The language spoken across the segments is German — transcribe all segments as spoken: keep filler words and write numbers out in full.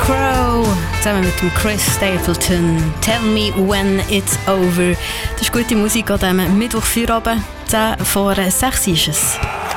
Crow zusammen mit dem Chris Stapleton. Tell me when it's over. Das ist gute Musik an diesem Mittwochfeierabend. zehn vor sechs ist es.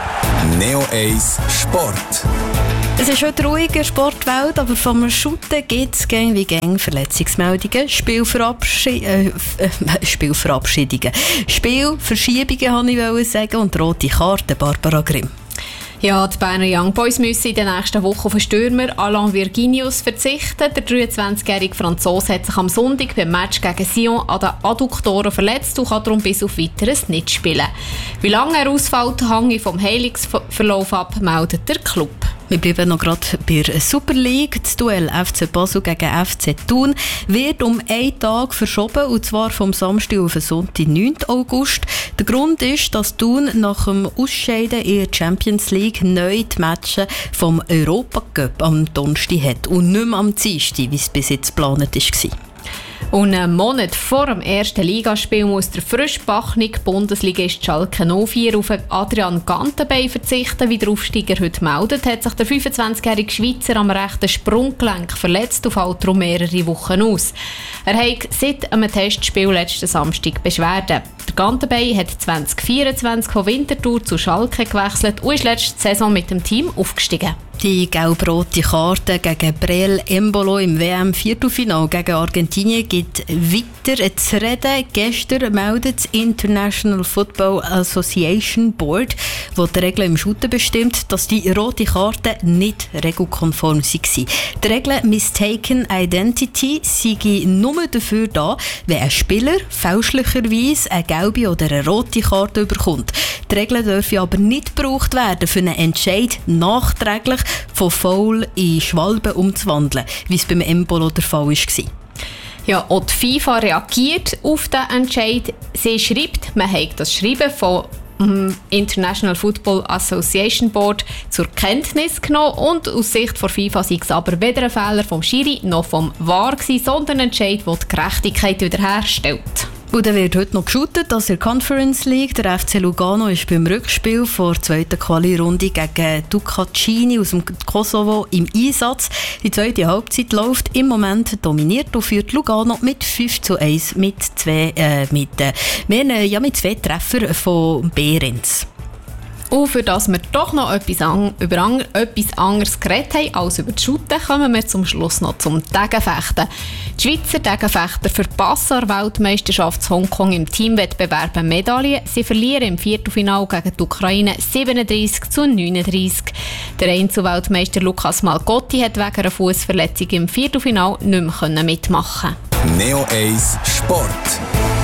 Neo eins Sport. Es ist heute ruhig in der Sportwelt, aber vom Shooten gibt es gäng wie gäng Verletzungsmeldungen, Spielverabschied- äh, äh, Spielverabschiedungen, Spielverschiebungen, wollte ich sagen, und rote Karten, Barbara Grimm. Ja, die Berner Young Boys müssen in der nächsten Woche auf den Stürmer Alain Virginius verzichten. Der dreiundzwanzigjährige Franzose hat sich am Sonntag beim Match gegen Sion an den Adduktoren verletzt und kann darum bis auf Weiteres nicht spielen. Wie lange er ausfällt, hängt vom Heilungsverlauf ab, meldet der Club. Wir bleiben noch gerade bei der Super League. Das Duell F C Basel gegen F C Thun wird um einen Tag verschoben, und zwar vom Samstag auf den Sonntag, neunten August. Der Grund ist, dass Thun nach dem Ausscheiden in der Champions League neu die Matches vom Europacup am Donnerstag hat und nicht mehr am Dienstag, wie es bis jetzt geplant war. Und einen Monat vor dem ersten Ligaspiel muss der frischbachnige Bundesligist Schalke null vier auf Adrian Gantenbein verzichten. Wie der Aufsteiger heute meldet, hat sich der fünfundzwanzigjährige Schweizer am rechten Sprunggelenk verletzt und fällt darum mehrere Wochen aus. Er hat seit einem Testspiel letzten Samstag Beschwerden. Der Gantenbein hat zwanzig vierundzwanzig von Winterthur zu Schalke gewechselt und ist letzte Saison mit dem Team aufgestiegen. Die gelb-rote Karte gegen Breel Embolo im W M-Viertelfinale gegen Argentinien gibt weiter zu reden. Gestern meldet das International Football Association Board, das die Regeln im Shooten bestimmt, dass die rote Karten nicht regelkonform waren. Die Regel Mistaken Identity sei nur dafür da, wenn ein Spieler fälschlicherweise eine gelbe oder eine rote Karte bekommt. Die Regeln dürfen aber nicht gebraucht werden, für einen Entscheid nachträglich von Foul in Schwalbe umzuwandeln, wie es beim Embolo der Fall war. Ja, auch die FIFA reagiert auf den Entscheid. Sie schreibt, man hat das Schreiben von International Football Association Board zur Kenntnis genommen, und aus Sicht der FIFA sei es aber weder ein Fehler vom Schiri noch vom V A R gewesen, sondern ein Entscheid, der die Gerechtigkeit wiederherstellt. Und dann wird heute noch geshootet, dass in der Conference League der F C Lugano ist beim Rückspiel vor der zweiten Quali-Runde gegen Ducacini aus dem Kosovo im Einsatz. Die zweite Halbzeit läuft im Moment dominiert und führt Lugano mit fünf zu eins mit zwei, äh, mit, äh, mehr, ja, mit zwei Treffern von Behrens. Und für das wir doch noch etwas, an, über an, etwas anderes geredet haben als über das Shooten, kommen wir zum Schluss noch zum Degenfechten. Die Schweizer Degenfechter verpassen an der Weltmeisterschaft Hongkong im Teamwettbewerb eine Medaille. Sie verlieren im Viertelfinale gegen die Ukraine siebenunddreissig zu neununddreissig. Der Einzelweltmeister Lukas Malgotti hat wegen einer Fußverletzung im Viertelfinale nicht mehr mitmachen können. Neo eins Sport.